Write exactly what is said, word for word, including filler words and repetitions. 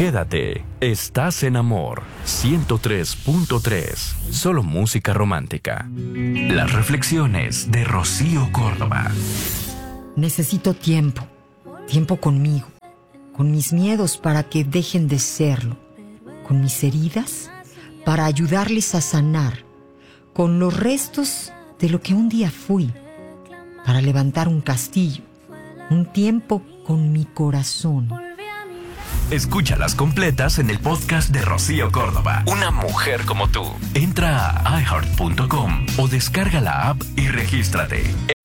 Quédate, estás en Amor ciento tres punto tres, solo música romántica. Las reflexiones de Rocío Córdoba. Necesito tiempo, tiempo conmigo, con mis miedos para que dejen de serlo, con mis heridas para ayudarles a sanar, con los restos de lo que un día fui, para levantar un castillo, un tiempo con mi corazón. Escúchalas completas en el podcast de Rocío Córdoba. Una mujer como tú. Entra a i heart punto com o descarga la app y regístrate.